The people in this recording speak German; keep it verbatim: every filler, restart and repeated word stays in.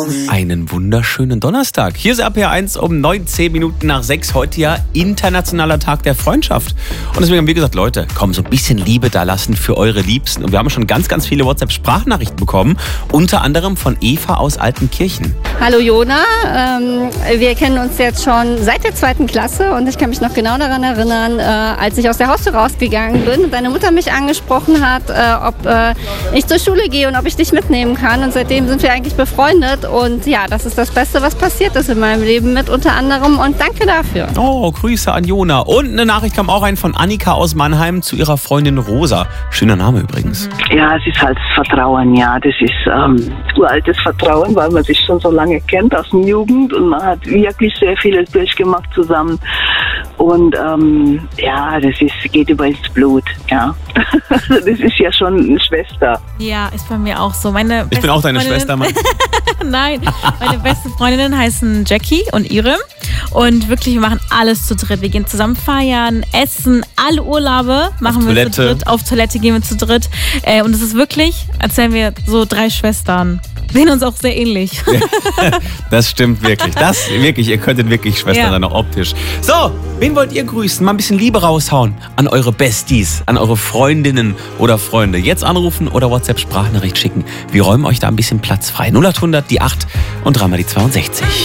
Einen wunderschönen Donnerstag. Hier ist R P R eins um neunzehn Minuten nach sechs. Heute ja internationaler Tag der Freundschaft. Und deswegen haben wir gesagt, Leute, komm, so ein bisschen Liebe da lassen für eure Liebsten. Und wir haben schon ganz, ganz viele WhatsApp-Sprachnachrichten bekommen. Unter anderem von Eva aus Altenkirchen. Hallo Jona, ähm, wir kennen uns jetzt schon seit der zweiten Klasse und ich kann mich noch genau daran erinnern, äh, als ich aus der Haustür rausgegangen bin und deine Mutter mich angesprochen hat, äh, ob äh, ich zur Schule gehe und ob ich dich mitnehmen kann. Und seitdem sind wir eigentlich befreundet und ja, das ist das Beste, was passiert ist in meinem Leben mit unter anderem und danke dafür. Oh, Grüße an Jona. Und eine Nachricht kam auch rein von Annika aus Mannheim zu ihrer Freundin Rosa. Schöner Name übrigens. Ja, es ist halt Vertrauen, ja. Das ist ähm, uraltes Vertrauen, weil man sich schon so lange kennt aus der Jugend und man hat wirklich sehr vieles durchgemacht zusammen. Und ähm, ja, das ist, geht über ins Blut, ja. Das ist ja schon eine Schwester. Ja, ist bei mir auch so. Meine ich bin auch deine Schwester, Mann. Nein, meine beste Freundinnen heißen Jackie und Irem. Und wirklich, wir machen alles zu dritt. Wir gehen zusammen feiern, essen, alle Urlaube machen auf wir Toilette. zu dritt. Auf Toilette gehen wir zu dritt. Äh, und es ist wirklich, als wären wir so drei Schwestern. Sehen uns auch sehr ähnlich. Das stimmt wirklich. Das wirklich, ihr könntet wirklich Schwestern Ja. sein, auch optisch. So, wen wollt ihr grüßen? Mal ein bisschen Liebe raushauen an eure Besties, an eure Freundinnen oder Freunde. Jetzt anrufen oder WhatsApp-Sprachnachricht schicken. Wir räumen euch da ein bisschen Platz frei. null acht hundert, die acht und dreimal die zweiundsechzig.